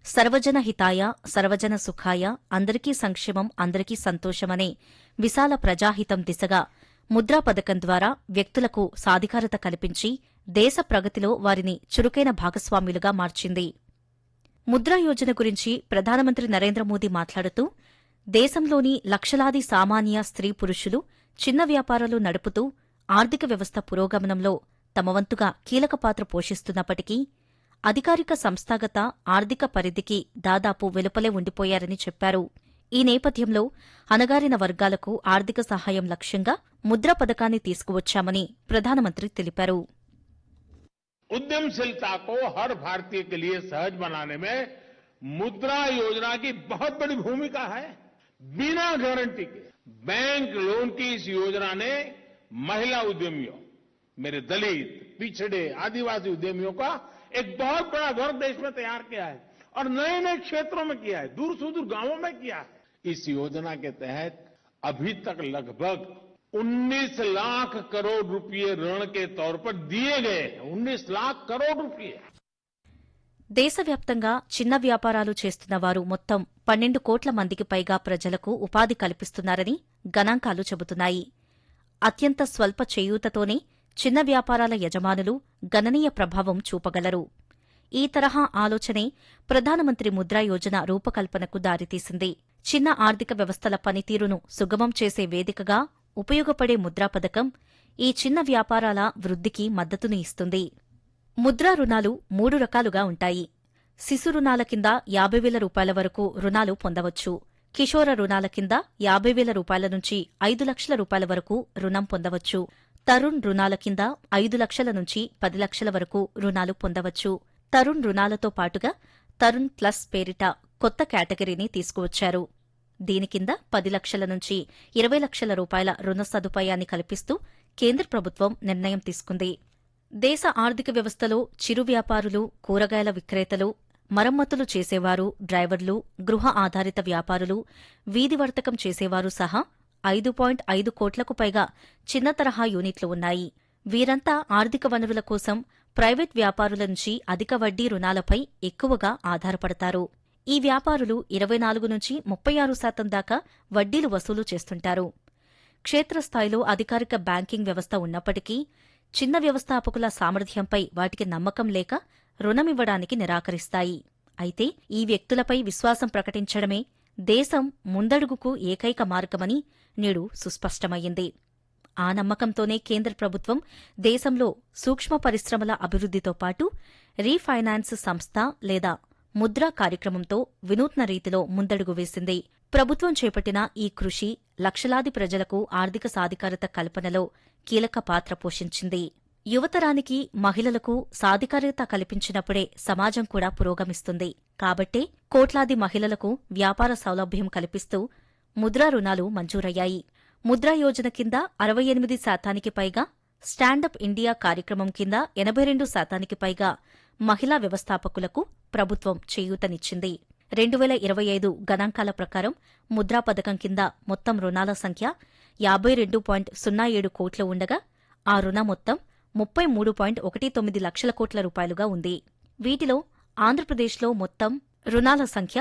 సర్వజన హితాయ సర్వజన సుఖాయ అందరికీ సంక్షేమం అందరికీ సంతోషమనే విశాల ప్రజాహితం దిశగా ముద్రా పథకం ద్వారా వ్యక్తులకు సాధికారత కల్పించి దేశ ప్రగతిలో వారిని చురుకైన భాగస్వాములుగా మార్చింది. ముద్రా యోజన గురించి ప్రధానమంత్రి నరేంద్ర మోదీ మాట్లాడుతూ, దేశంలోని లక్షలాది సామాన్య స్త్రీ పురుషులు చిన్న వ్యాపారాలు నడుపుతూ ఆర్థిక వ్యవస్థ పురోగమనంలో తమ వంతుగా కీలక పాత్ర పోషిస్తున్నప్పటికీ అధికారిక సంస్థాగత ఆర్థిక పరిధికి దాదాపు వెలుపలే ఉండిపోయారని చెప్పారు. ఈ నేపథ్యంలో అణగారిన వర్గాలకు ఆర్థిక సహాయం లక్ష్యంగా ముద్రా పథకాన్ని తీసుకువచ్చామని ప్రధానమంత్రి తెలిపారు. उद्यमशीलता को हर भारतीय के लिए सहज बनाने में मुद्रा योजना की बहुत बड़ी भूमिका है. बिना गारंटी के बैंक लोन की इस योजना ने महिला उद्यमियों, मेरे दलित, पिछड़े, आदिवासी उद्यमियों का एक बहुत बड़ा वर्ग देश में तैयार किया है और नए नए क्षेत्रों में किया है, दूर सुदूर गांवों में किया है. इस योजना के तहत अभी तक लगभग 19 लाख करोड़ रुपए ऋण के तौर पर दिए गए हैं. 19 लाख करोड़ रुपए. దేశవ్యాప్తంగా చిన్న వ్యాపారాలు చేస్తున్న వారు మొత్తం 12 కోట్ల మందికి పైగా ప్రజలకు ఉపాధి కల్పిస్తున్నారని గణాంకాలు చెబుతున్నాయి. అత్యంత స్వల్ప చేయూతతోనే చిన్న వ్యాపారాల యజమానులు గణనీయ ప్రభావం చూపగలరు. ఈ తరహా ఆలోచనే ప్రధానమంత్రి ముద్రా యోజన రూపకల్పనకు దారితీసింది. చిన్న ఆర్థిక వ్యవస్థల పనితీరును సుగమం చేసే వేదికగా ఉపయోగపడే ముద్రా పథకం ఈ చిన్న వ్యాపారాల వృద్ధికి మద్దతుని ఇస్తుంది. ముద్రా రుణాలు 3 రకాలుగా ఉంటాయి. శిశు రుణాల కింద 50,000 రూపాయల వరకు రుణాలు పొందవచ్చు. కిషోర రుణాల కింద 50,000 రూపాయల నుంచి 5 లక్షల రూపాయల వరకు రుణం పొందవచ్చు. తరుణ్ రుణాల కింద 5 లక్షల నుంచి 10 లక్షల వరకు రుణాలు పొందవచ్చు. తరుణ్ రుణాలతో పాటుగా తరుణ్ ప్లస్ పేరిట కొత్త కేటగిరీని తీసుకువచ్చారు. దీని కింద 10 లక్షల నుంచి 20 లక్షల రూపాయల రుణ సదుపాయాన్ని కల్పిస్తూ కేంద్ర ప్రభుత్వం నిర్ణయం తీసుకుంది. దేశ ఆర్థిక వ్యవస్థలో చిరు వ్యాపారులు, కూరగాయల విక్రేతలు, మరమ్మతులు చేసేవారు, డ్రైవర్లు, గృహ ఆధారిత వ్యాపారులు, వీధి వర్తకం చేసేవారు సహా 5.5 కోట్లకు పైగా చిన్న తరహా యూనిట్లు ఉన్నాయి. వీరంతా ఆర్థిక వనరుల కోసం ప్రైవేట్ వ్యాపారుల నుంచి అధిక వడ్డీ రుణాలపై ఎక్కువగా ఆధారపడతారు. ఈ వ్యాపారులు 24 నుంచి 36% దాకా వడ్డీలు వసూలు చేస్తుంటారు. క్షేత్రస్థాయిలో అధికారిక బ్యాంకింగ్ వ్యవస్థ ఉన్నప్పటికీ చిన్న వ్యవస్థాపకుల సామర్థ్యంపై వాటికి నమ్మకం లేక రుణమివ్వడానికి నిరాకరిస్తాయి. అయితే ఈ వ్యక్తులపై విశ్వాసం ప్రకటించడమే దేశం ముందడుగుకు ఏకైక మార్గమని నేడు సుస్పష్టమయ్యింది. ఆ నమ్మకంతోనే కేంద్ర ప్రభుత్వం దేశంలో సూక్ష్మ పరిశ్రమల అభివృద్ధితో పాటు రీఫైనాన్స్ సంస్థ లేదా ముద్రా కార్యక్రమంతో వినూత్న రీతిలో ముందడుగు వేసింది. ప్రభుత్వం చేపట్టిన ఈ కృషి లక్షలాది ప్రజలకు ఆర్థిక సాధికారత కల్పనలో కీలక పాత్ర పోషించింది. యువతరానికి, మహిళలకు సాధికారత కల్పించినప్పుడే సమాజం కూడా పురోగమిస్తుంది. కాబట్టే కోట్లాది మహిళలకు వ్యాపార సౌలభ్యం కల్పిస్తూ ముద్రా రుణాలు మంజూరయ్యాయి. ముద్రా యోజన కింద 68% పైగా, స్టాండప్ ఇండియా కార్యక్రమం కింద 82% పైగా మహిళా వ్యవస్థాపకులకు ప్రభుత్వం చేయూతనిచ్చింది. 2025 గణాంకాల ప్రకారం ముద్రా పథకం కింద మొత్తం రుణాల సంఖ్య 52.07 కోట్లు ఉండగా ఆ రుణ మొత్తం 33.19 లక్షల కోట్ల రూపాయలుగా ఉంది. వీటిలో ఆంధ్రప్రదేశ్లో మొత్తం రుణాల సంఖ్య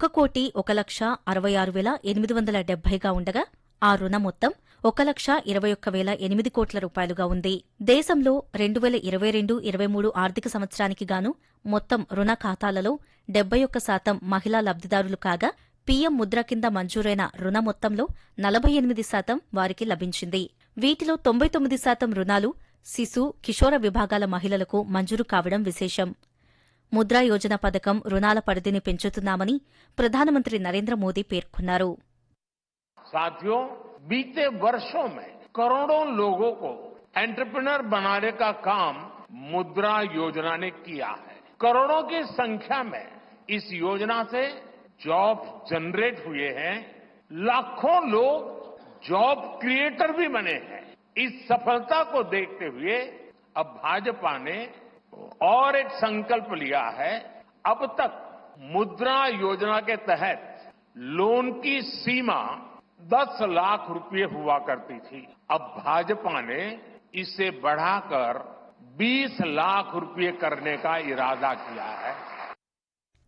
1,66,870గా ఉండగా ఆ రుణ మొత్తం 1,21,008 కోట్ల రూపాయలుగా ఉంది. దేశంలో 2022-23 ఆర్థిక సంవత్సరానికి గాను మొత్తం రుణ ఖాతాలలో 71% మహిళా లబ్దిదారులు కాగా పీఎం ముద్ర కింద మంజూరైన రుణ మొత్తంలో 48% వారికి లభించింది. వీటిలో 99% రుణాలు శిశు, కిషోర విభాగాల మహిళలకు మంజూరు కావడం విశేషం. ముద్రా యోజన పథకం రుణాల పరిధిని పెంచుతున్నామని ప్రధానమంత్రి నరేంద్ర మోదీ పేర్కొన్నారు. साथियों, बीते वर्षों में करोड़ों लोगों को एंटरप्रेन्योर बनाने का काम मुद्रा योजना ने किया है. करोड़ों की संख्या में इस योजना से जॉब जनरेट हुए हैं. लाखों लोग जॉब क्रिएटर भी बने हैं. इस सफलता को देखते हुए अब भाजपा ने और एक संकल्प लिया है. अब तक मुद्रा योजना के तहत लोन की सीमा 10 लाख रुपए हुआ करती थी. अब भाजपा ने इसे बढ़ाकर 20 लाख रुपए करने का इरादा किया है.